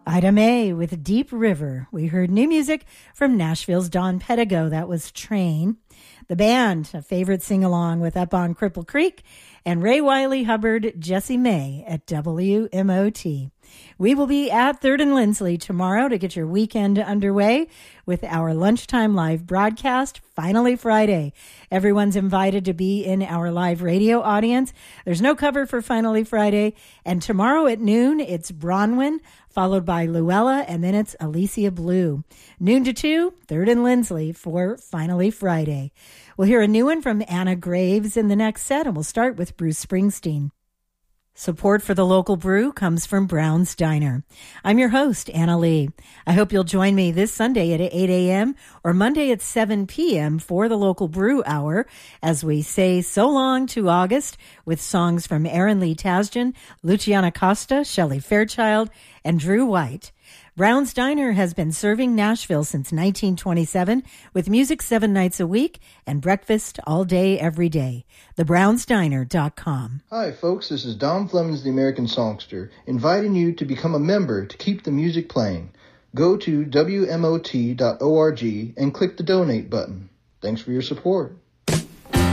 Ida Mae with Deep River. We heard new music from Nashville's Don Pedigo. That was Train. The Band, a favorite sing-along with Up on Cripple Creek, and Ray Wiley Hubbard, Jessie May at WMOT. We will be at 3rd and Lindsley tomorrow to get your weekend underway with our lunchtime live broadcast, Finally Friday. Everyone's invited to be in our live radio audience. There's no cover for Finally Friday. And tomorrow at noon, it's Bronwyn, followed by Luella, and then it's Alicia Blue. Noon to 2, 3rd and Lindsley for Finally Friday. We'll hear a new one from Anna Graves in the next set, and we'll start with Bruce Springsteen. Support for the local brew comes from Brown's Diner. I'm your host, Anna Lee. I hope you'll join me this Sunday at 8 a.m. or Monday at 7 p.m. for the local brew hour as we say so long to August with songs from Aaron Lee Tasjan, Luciana Costa, Shelley Fairchild, and Drew White. Brown's Diner has been serving Nashville since 1927 with music 7 nights a week and breakfast all day, every day. TheBrownsDiner.com. Hi, folks. This is Dom Flemings, the American Songster, inviting you to become a member to keep the music playing. Go to WMOT.org and click the donate button. Thanks for your support.